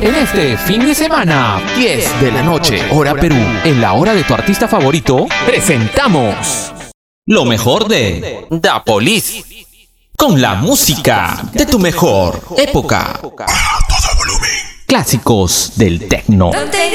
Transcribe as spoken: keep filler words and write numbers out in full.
En este fin de semana, diez de la noche, hora Perú, en la hora de tu artista favorito, presentamos lo mejor de Da Police, con la música de tu mejor época. A todo volumen. Clásicos del techno.